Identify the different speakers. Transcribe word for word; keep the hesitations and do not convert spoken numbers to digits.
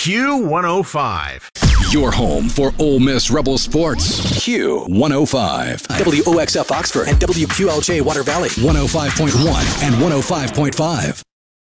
Speaker 1: Q one oh five.
Speaker 2: Your home for Ole Miss Rebel sports. Q one oh five.
Speaker 3: W O X F Oxford and W Q L J Water Valley.
Speaker 2: one oh five point one and one oh five point five.